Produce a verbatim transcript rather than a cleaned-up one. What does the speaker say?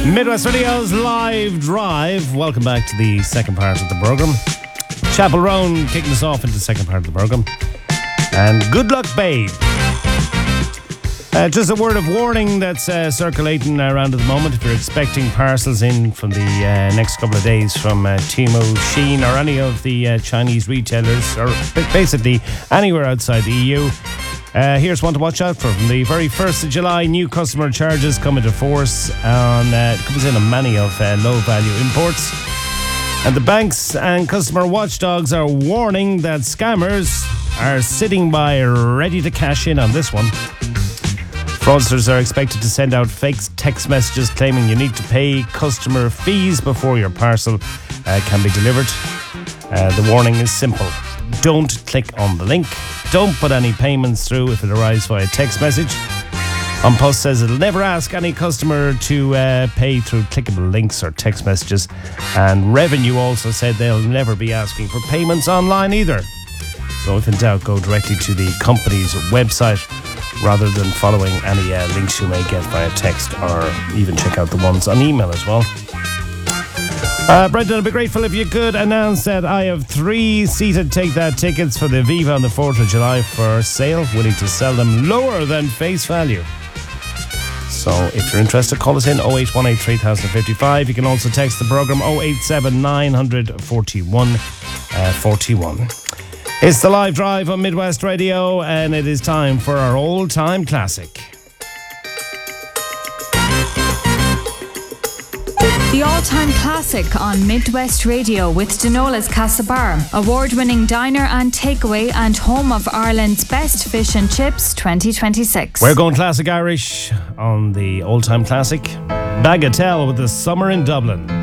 Midwest Radio's live drive. Welcome back to the second part of the programme. Chapel Roan kicking us off into the second part of the programme. And good luck, babe. Uh, just a word of warning that's uh, circulating around at the moment. If you're expecting parcels in from the uh, next couple of days from uh, Temu, Shein or any of the uh, Chinese retailers, or basically anywhere outside the E U, Uh, here's one to watch out for. From the very first of July, new customer charges come into force. On, uh, it comes in on many of uh, low-value imports. And the banks and customer watchdogs are warning that scammers are sitting by ready to cash in on this one. Fraudsters are expected to send out fake text messages claiming you need to pay customer fees before your parcel uh, can be delivered. Uh, the warning is simple. Don't click on the link. Don't put any payments through if it arrives via text message. An Post says it'll never ask any customer to uh, pay through clickable links or text messages. And Revenue also said they'll never be asking for payments online either. So if in doubt, go directly to the company's website rather than following any uh, links you may get via text, or even check out the ones on email as well. Uh, Brendan, I'd be grateful if you could announce that I have three seated Take That tickets for the Viva on the fourth of July for sale, willing to sell them lower than face value. So if you're interested, call us in oh eight one eight, three thousand fifty-five. You can also text the programme oh eight seven, nine forty-one, forty-one. It's the live drive on Midwest Radio, and it is time for our old-time classic. The all-time classic on Midwest Radio with Denola's Castlebar, award-winning diner and takeaway and home of Ireland's best fish and chips twenty twenty-six. We're going classic Irish on the old-time classic. Bagatelle with the Summer in Dublin.